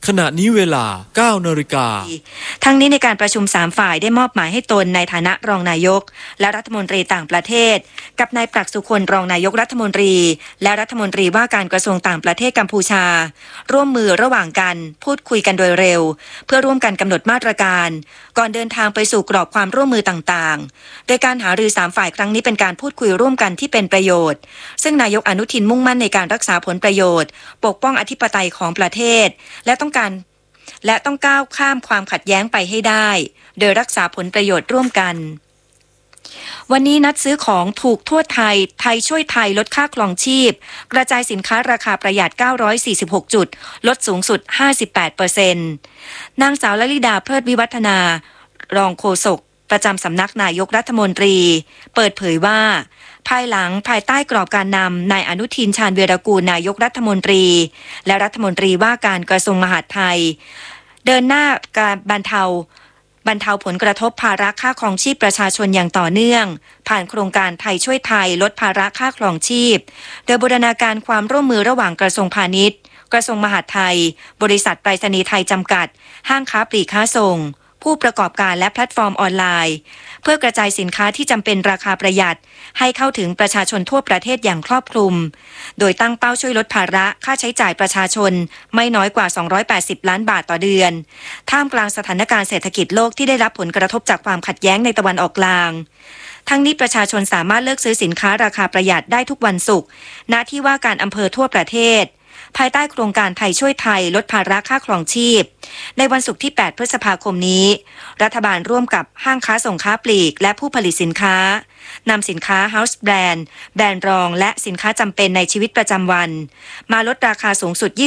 ขณะนี้เวลา 9 นาฬิกาทั้งนี้ในการประชุม3ฝ่ายได้มอบหมายให้ตนในฐานะรองนายกและรัฐมนตรีต่างประเทศกับนายปรักษ์สุคนรองนายกรัฐมนตรีและรัฐมนตรีว่าการกระทรวงต่างประเทศกัมพูชาร่วมมือระหว่างกันพูดคุยกันโดยเร็วเพื่อร่วมกันกำหนดมาตรการก่อนเดินทางไปสู่กรอบความร่วมมือต่างๆโดยการหารือ3ฝ่ายครั้งนี้เป็นการพูดคุยร่วมกันที่เป็นประโยชน์ซึ่งนายกอนุทินมุ่งมั่นในการรักษาผลประโยชน์ปกป้องอธิปไตยของประเทศและต้องก้าวข้ามความขัดแย้งไปให้ได้โดยรักษาผลประโยชน์ร่วมกันวันนี้นัดซื้อของถูกทั่วไทยไทยช่วยไทยลดค่าครองชีพกระจายสินค้าราคาประหยัด946จุดลดสูงสุด 58% นางสาวลลิดาเพลิดวิวัฒนารองโฆษกประจำสำนักนายกรัฐมนตรีเปิดเผยว่าภายหลังภายใต้กรอบการนำนายอนุทินชาญวีรกูลนายกรัฐมนตรีและรัฐมนตรีว่าการกระทรวงมหาดไทยเดินหน้าการบรรเทาผลกระทบภาระค่าครองชีพประชาชนอย่างต่อเนื่องผ่านโครงการไทยช่วยไทยลดภาระค่าครองชีพโดยบูรณาการความร่วมมือระหว่างกระทรวงพาณิชย์กระทรวงมหาดไทยบริษัทไปรษณีย์ไทยจำกัดห้างค้าปลีกค้าส่งผู้ประกอบการและแพลตฟอร์มออนไลน์เพื่อกระจายสินค้าที่จำเป็นราคาประหยัดให้เข้าถึงประชาชนทั่วประเทศอย่างครอบคลุมโดยตั้งเป้าช่วยลดภาระค่าใช้จ่ายประชาชนไม่น้อยกว่า280ล้านบาทต่อเดือนท่ามกลางสถานการณ์เศรษฐกิจโลกที่ได้รับผลกระทบจากความขัดแย้งในตะวันออกกลางทั้งนี้ประชาชนสามารถเลือกซื้อสินค้าราคาประหยัดได้ทุกวันศุกร์ณที่ว่าการอำเภอทั่วประเทศภายใต้โครงการไทยช่วยไทยลดภาระค่าครองชีพในวันศุกร์ที่8พฤษภาคมนี้รัฐบาลร่วมกับห้างค้าส่งค้าปลีกและผู้ผลิตสินค้านำสินค้า House Brand แบรนด์รองและสินค้าจำเป็นในชีวิตประจำวันมาลดราคาสูงสุด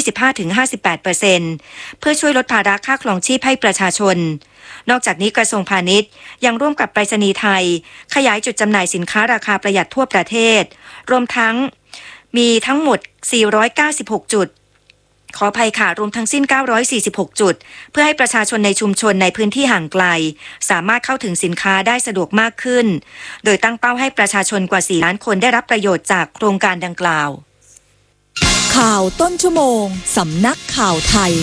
25-58% เพื่อช่วยลดภาระค่าครองชีพให้ประชาชนนอกจากนี้กระทรวงพาณิชย์ยังร่วมกับไปรษณีย์ไทยขยายจุดจำหน่ายสินค้าราคาประหยัดทั่วประเทศรวมทั้งมีทั้งหมด496จุดขออภัยค่ะรวมทั้งสิ้น946จุดเพื่อให้ประชาชนในชุมชนในพื้นที่ห่างไกลสามารถเข้าถึงสินค้าได้สะดวกมากขึ้นโดยตั้งเป้าให้ประชาชนกว่า4ล้านคนได้รับประโยชน์จากโครงการดังกล่าวข่าวต้นชั่วโมงสำนักข่าวไทย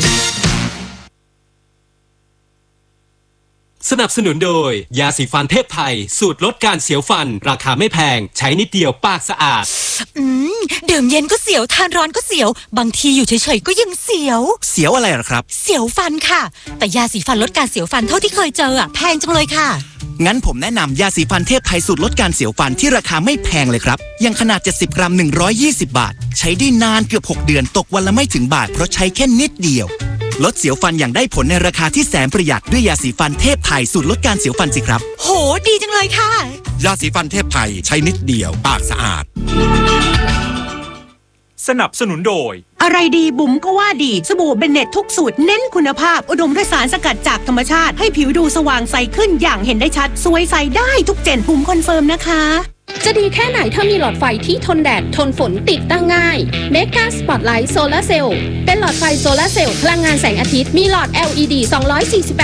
สนับสนุนโดยยาสีฟันเทพไทยสูตรลดการเสียวฟันราคาไม่แพงใช้นิดเดียวปากสะอาดดื่มเย็นก็เสียวทานร้อนก็เสียวบางทีอยู่เฉยๆก็ยังเสียวอะไรหรอครับเสียวฟันค่ะแต่ยาสีฟันลดการเสียวฟันเท่าที่เคยเจอแพงจังเลยค่ะงั้นผมแนะนำยาสีฟันเทพไทยสูตรลดการเสียวฟันที่ราคาไม่แพงเลยครับยังขนาด70กรัม120บาทใช้ได้นานเกือบ6เดือนตกวันละไม่ถึงบาทเพราะใช้แค่นิดเดียวลดเสียวฟันอย่างได้ผลในราคาที่แสนประหยัดด้วยยาสีฟันเทพไทยสูตรลดการเสียวฟันสิครับโหดีจังเลยค่ะยาสีฟันเทพไทยใช้นิดเดียวปากสะอาดสนับสนุนโดยอะไรดีบุ๋มก็ว่าดีสบู่เบนเน็ตทุกสูตรเน้นคุณภาพอุดมด้วยสารสกัดจากธรรมชาติให้ผิวดูสว่างใสขึ้นอย่างเห็นได้ชัดสวยใสได้ทุกเจนบุ๋มคอนเฟิร์มนะคะจะดีแค่ไหนถ้ามีหลอดไฟที่ทนแดดทนฝนติดตั้งง่ายเมกาสปอตไลท์โซลาร์เซลล์เป็นหลอดไฟโซลาร์เซลล์พลังงานแสงอาทิตย์มีหลอด LED 248